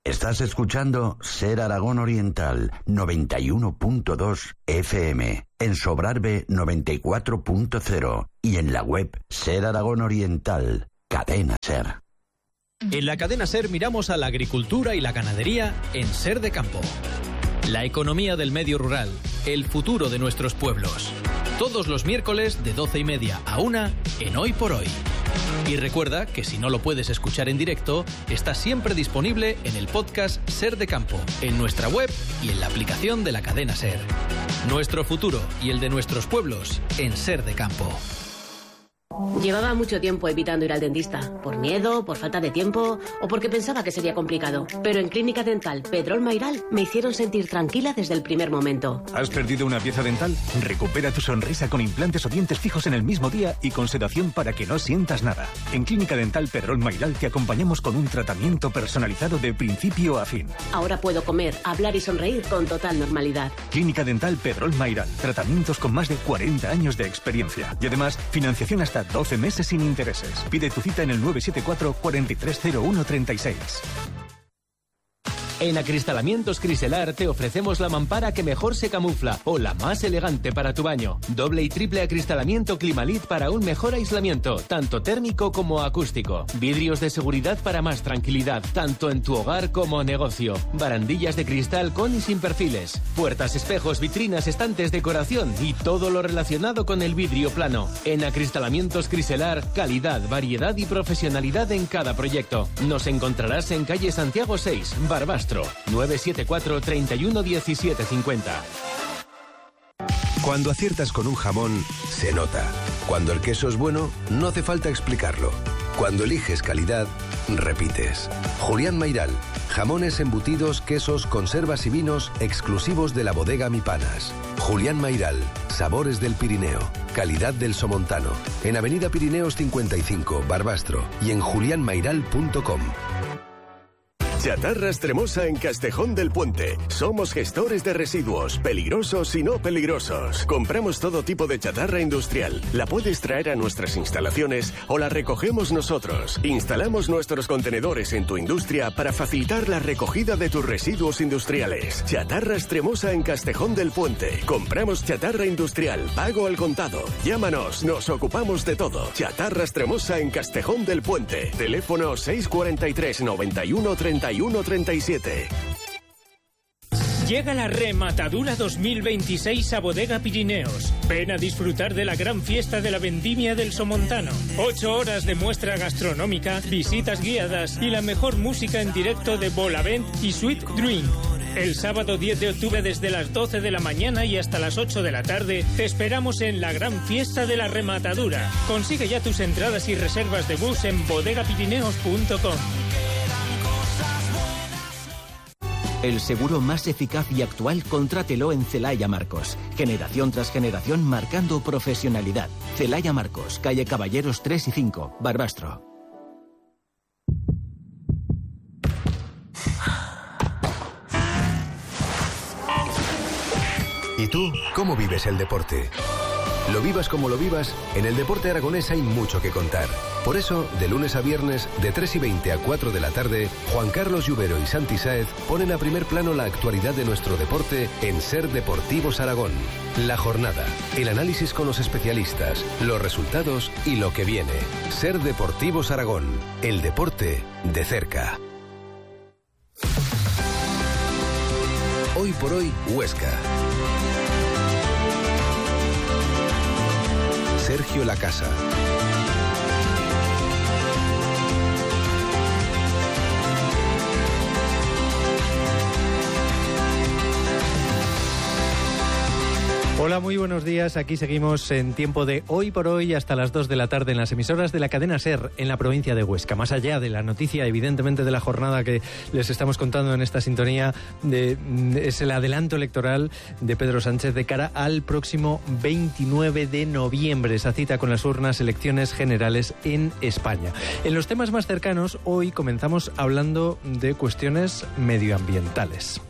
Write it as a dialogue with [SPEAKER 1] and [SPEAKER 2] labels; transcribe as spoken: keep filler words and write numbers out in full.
[SPEAKER 1] Estás escuchando Ser Aragón Oriental noventa y uno punto dos F M, en Sobrarbe noventa y cuatro punto cero y en la web Ser Aragón Oriental, Cadena Ser.
[SPEAKER 2] En la Cadena Ser miramos a la agricultura y la ganadería en Ser de Campo. La economía del medio rural, el futuro de nuestros pueblos. Todos los miércoles de doce y media a una en Hoy por Hoy. Y recuerda que si no lo puedes escuchar en directo, está siempre disponible en el podcast Ser de Campo, en nuestra web y en la aplicación de la Cadena Ser. Nuestro futuro y el de nuestros pueblos en Ser de Campo.
[SPEAKER 3] Llevaba mucho tiempo evitando ir al dentista, por miedo, por falta de tiempo o porque pensaba que sería complicado. Pero en Clínica Dental Pedrol Mayral me hicieron sentir tranquila desde el primer momento.
[SPEAKER 4] ¿Has perdido una pieza dental? Recupera tu sonrisa con implantes o dientes fijos en el mismo día y con sedación para que no sientas nada. En Clínica Dental Pedrol Mayral te acompañamos con un tratamiento personalizado de principio a fin.
[SPEAKER 3] Ahora puedo comer, hablar y sonreír con total normalidad.
[SPEAKER 4] Clínica Dental Pedrol Mayral. Tratamientos con más de cuarenta años de experiencia. Y además, financiación hasta doce meses sin intereses. Pide tu cita en el nueve siete cuatro, cuatro tres cero uno, tres seis.
[SPEAKER 5] En Acristalamientos Criselar te ofrecemos la mampara que mejor se camufla o la más elegante para tu baño. Doble y triple acristalamiento Climalit para un mejor aislamiento, tanto térmico como acústico. Vidrios de seguridad para más tranquilidad, tanto en tu hogar como negocio. Barandillas de cristal con y sin perfiles. Puertas, espejos, vitrinas, estantes, decoración y todo lo relacionado con el vidrio plano. En Acristalamientos Criselar, calidad, variedad y profesionalidad en cada proyecto. Nos encontrarás en calle Santiago seis, Barbastro. nueve siete cuatro, treinta y uno, diecisiete cincuenta.
[SPEAKER 6] Cuando aciertas con un jamón, se nota. Cuando el queso es bueno, no hace falta explicarlo. Cuando eliges calidad, repites. Julián Mayral. Jamones, embutidos, quesos, conservas y vinos exclusivos de la bodega Mi Panas. Julián Mayral. Sabores del Pirineo. Calidad del Somontano. En Avenida Pirineos cincuenta y cinco, Barbastro. Y en julián mayral punto com.
[SPEAKER 7] Chatarras Tremosa en Castejón del Puente. Somos gestores de residuos, peligrosos y no peligrosos. Compramos todo tipo de chatarra industrial. La puedes traer a nuestras instalaciones o la recogemos nosotros. Instalamos nuestros contenedores en tu industria para facilitar la recogida de tus residuos industriales. Chatarras Tremosa en Castejón del Puente. Compramos chatarra industrial, pago al contado. Llámanos, nos ocupamos de todo. Chatarras Tremosa en Castejón del Puente. Teléfono seis cuatro tres, noventa y uno, treinta y uno, treinta y siete.
[SPEAKER 8] Llega la Rematadura dos mil veintiséis a Bodega Pirineos. Ven a disfrutar de la gran fiesta de la vendimia del Somontano. Ocho horas de muestra gastronómica, visitas guiadas y la mejor música en directo de Bolavent y Sweet Drink. El sábado diez de octubre desde las doce de la mañana y hasta las ocho de la tarde te esperamos en la gran fiesta de la Rematadura. Consigue ya tus entradas y reservas de bus en bodega pirineos punto com.
[SPEAKER 5] El seguro más eficaz y actual contrátelo en Celaya Marcos. Generación tras generación marcando profesionalidad. Celaya Marcos, calle Caballeros tres y cinco, Barbastro.
[SPEAKER 6] ¿Y tú, cómo vives el deporte? Lo vivas como lo vivas, en el deporte aragonés hay mucho que contar. Por eso, de lunes a viernes, de tres y veinte a cuatro de la tarde, Juan Carlos Lluvero y Santi Sáez ponen a primer plano la actualidad de nuestro deporte en Ser Deportivos Aragón. La jornada, el análisis con los especialistas, los resultados y lo que viene. Ser Deportivos Aragón, el deporte de cerca. Hoy por hoy, Huesca. Sergio Lacasa.
[SPEAKER 9] Hola, muy buenos días. Aquí seguimos en tiempo de Hoy por Hoy hasta las dos de la tarde en las emisoras de la cadena SER en la provincia de Huesca. Más allá de la noticia, evidentemente, de la jornada que les estamos contando en esta sintonía, de, es el adelanto electoral de Pedro Sánchez de cara al próximo veintinueve de noviembre, esa cita con las urnas, elecciones generales en España. En los temas más cercanos, hoy comenzamos hablando de cuestiones medioambientales.